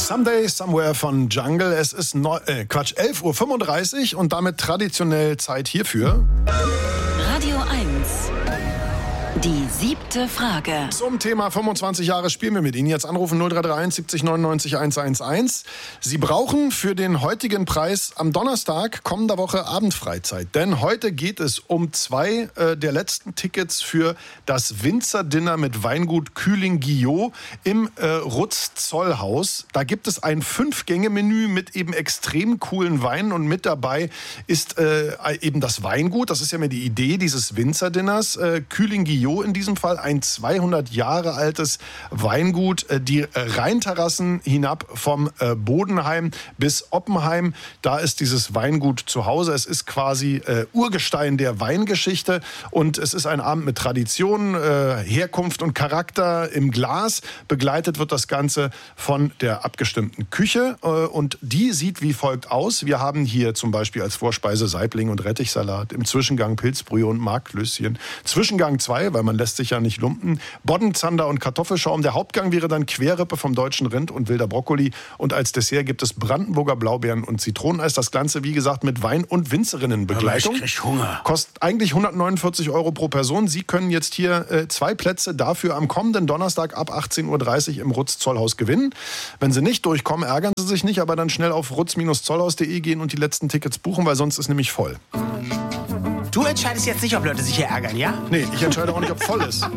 Someday, Somewhere von Jungle. Es ist 11.35 Uhr und damit traditionell Zeit hierfür. Radio 1. Die 7. Frage. Zum Thema 25 Jahre spielen wir mit Ihnen. Jetzt anrufen 0331 70 99 111. Sie brauchen für den heutigen Preis am Donnerstag kommender Woche Abendfreizeit. Denn heute geht es um 2 der letzten Tickets für das Winzerdinner mit Weingut Kühling-Guillot im Rutz-Zollhaus. Da gibt es ein 5-Gänge-Menü mit eben extrem coolen Weinen und mit dabei ist eben das Weingut. Das ist ja mir die Idee dieses Winzerdinners. Kühling-Guillot in diesem Fall, ein 200 Jahre altes Weingut, die Rheinterrassen hinab vom Bodenheim bis Oppenheim. Da ist dieses Weingut zu Hause. Es ist quasi Urgestein der Weingeschichte und es ist ein Abend mit Tradition, Herkunft und Charakter im Glas. Begleitet wird das Ganze von der abgestimmten Küche und die sieht wie folgt aus. Wir haben hier zum Beispiel als Vorspeise Saibling und Rettichsalat, im Zwischengang Pilzbrühe und Markklößchen. Zwischengang 2, weil man lässt sich ja nicht lumpen. Boddenzander und Kartoffelschaum. Der Hauptgang wäre dann Querrippe vom deutschen Rind und wilder Brokkoli. Und als Dessert gibt es Brandenburger Blaubeeren und Zitroneneis. Das Ganze, wie gesagt, mit Wein- und Winzerinnenbegleitung. Aber ich krieg Hunger. Kostet eigentlich 149 € pro Person. Sie können jetzt hier 2 Plätze dafür am kommenden Donnerstag ab 18.30 Uhr im Rutz-Zollhaus gewinnen. Wenn Sie nicht durchkommen, ärgern Sie sich nicht, aber dann schnell auf rutz-zollhaus.de gehen und die letzten Tickets buchen, weil sonst ist nämlich voll. Du entscheidest jetzt nicht, ob Leute sich hier ärgern, ja? Nee, ich entscheide auch nicht, ob voll ist.